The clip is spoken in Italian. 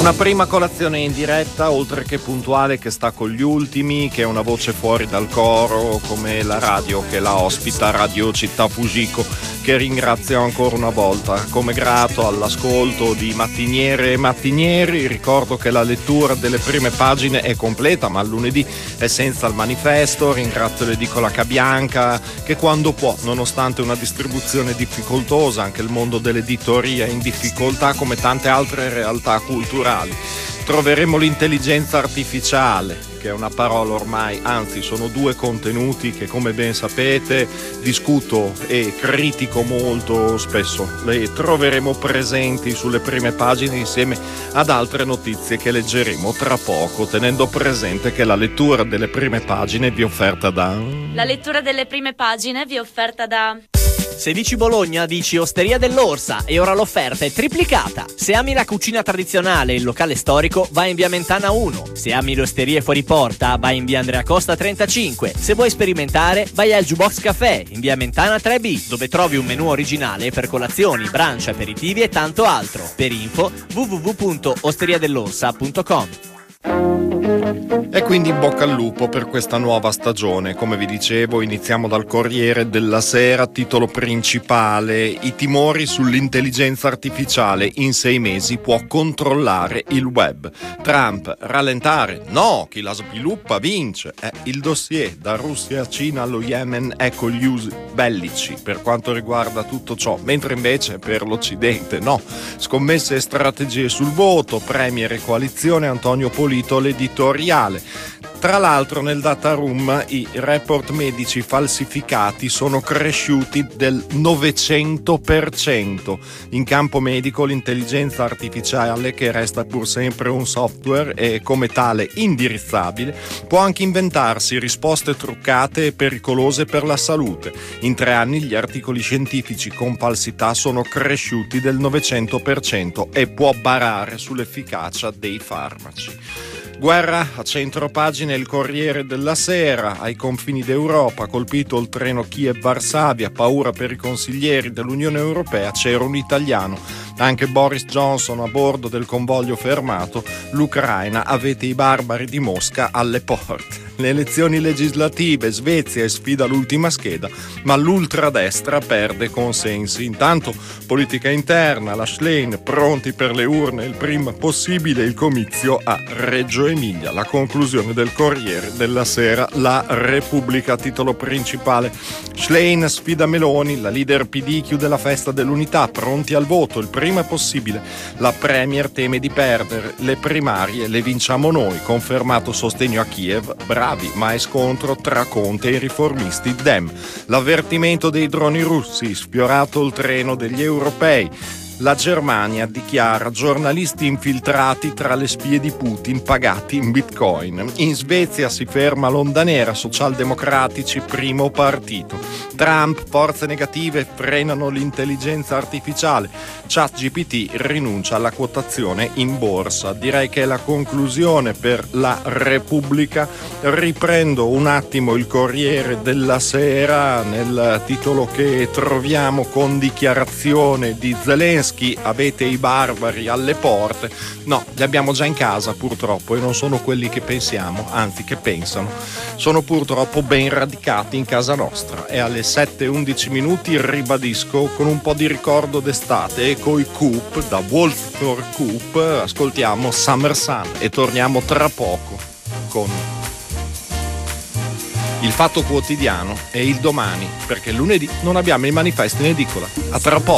Una prima colazione in diretta, oltre che puntuale, che sta con gli ultimi, che è una voce fuori dal coro, come la radio che la ospita, Radio Città Fugico, che ringrazio ancora una volta. Come grato all'ascolto di mattiniere e mattinieri, ricordo che la lettura delle prime pagine è completa, ma lunedì è senza il manifesto. Ringrazio l'edicola Cabianca, che quando può, nonostante una distribuzione difficoltosa, anche il mondo dell'editoria è in difficoltà, come tante altre realtà culturali. Troveremo l'intelligenza artificiale, che è una parola ormai, anzi sono due contenuti che, come ben sapete, discuto e critico molto spesso. Le troveremo presenti sulle prime pagine insieme ad altre notizie che leggeremo tra poco, tenendo presente che la lettura delle prime pagine vi è offerta da... La lettura delle prime pagine vi è offerta da... Se dici Bologna, dici Osteria dell'Orsa, e ora l'offerta è triplicata. Se ami la cucina tradizionale e il locale storico, vai in via Mentana 1. Se ami le osterie fuori porta, vai in via Andrea Costa 35. Se vuoi sperimentare, vai al Jukebox Café in via Mentana 3B, dove trovi un menù originale per colazioni, brunch, aperitivi e tanto altro. Per info www.osteriadell'orsa.com. E quindi in bocca al lupo per questa nuova stagione. Come vi dicevo, iniziamo dal Corriere della Sera, titolo principale: i timori sull'intelligenza artificiale, in 6 mesi può controllare il web. Trump, rallentare? No, chi la sviluppa vince. Il dossier da Russia a Cina allo Yemen, ecco gli usi bellici per quanto riguarda tutto ciò, mentre invece per l'Occidente no. Scommesse e strategie sul voto, premier e coalizione, Antonio Polito, l'editoriale. Tra l'altro nel data room i report medici falsificati sono cresciuti del 900%. In campo medico l'intelligenza artificiale, che resta pur sempre un software e come tale indirizzabile, può anche inventarsi risposte truccate e pericolose per la salute. In 3 anni gli articoli scientifici con falsità sono cresciuti del 900% e può barare sull'efficacia dei farmaci. Guerra a centropagina il Corriere della Sera. Ai confini d'Europa, colpito il treno Kiev-Varsavia, paura per i consiglieri dell'Unione Europea, c'era un italiano. Anche Boris Johnson a bordo del convoglio fermato. L'Ucraina, avete i barbari di Mosca alle porte. Le elezioni legislative, Svezia sfida l'ultima scheda, ma l'ultradestra perde consensi. Intanto politica interna, la Schlein pronti per le urne il prima possibile, il comizio a Reggio Emilia. La conclusione del Corriere della Sera, La Repubblica, titolo principale: Schlein sfida Meloni, la leader PD chiude la festa dell'unità, pronti al voto il prima possibile. La premier teme di perdere le primarie, le vinciamo noi, confermato sostegno a Kiev. Bravi, ma è scontro tra Conte e i riformisti Dem. L'avvertimento dei droni russi, sfiorato il treno degli europei. La Germania dichiara giornalisti infiltrati tra le spie di Putin pagati in bitcoin. In Svezia si ferma l'onda nera, socialdemocratici primo partito. Trump, forze negative frenano l'intelligenza artificiale. ChatGPT rinuncia alla quotazione in borsa. Direi che è la conclusione per La Repubblica. Riprendo un attimo il Corriere della Sera nel titolo che troviamo con dichiarazione di Zelensky: avete i barbari alle porte. No, li abbiamo già in casa purtroppo, e non sono quelli che pensiamo, anzi che pensano. Sono purtroppo ben radicati in casa nostra. E alle 7:11 ribadisco, con un po' di ricordo d'estate e coi Coop, da Wolfgang Coop, ascoltiamo Summer Sun e torniamo tra poco con Il Fatto Quotidiano e il Domani, perché lunedì non abbiamo i manifesti in edicola. A tra poco.